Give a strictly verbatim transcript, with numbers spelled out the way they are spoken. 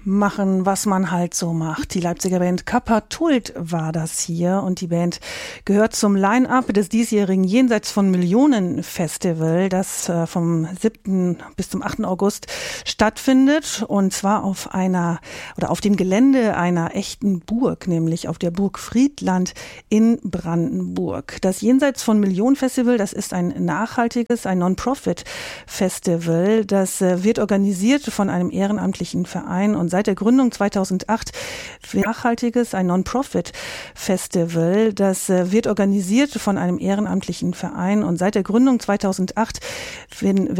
machen, was man halt so macht. Die Leipziger Band Kappa-Tult war das hier und die Band gehört zum Line-Up des diesjährigen Jenseits von Millionen Festival, das äh, vom siebten bis zum achten August stattfindet und zwar auf einer oder auf dem Gelände einer echten Burg, nämlich auf der Burg Friedland in Brandenburg. Das Jenseits von Millionen Festival, das ist ein nachhaltiges, ein Non-Profit-Festival, das äh, wird organisiert von einem ehrenamtlichen Verein und seit der Gründung zweitausendacht nachhaltiges, ein Non-Profit-Festival, das äh, wird organisiert von einem ehrenamtlichen Verein und seit der Gründung zweitausendacht werden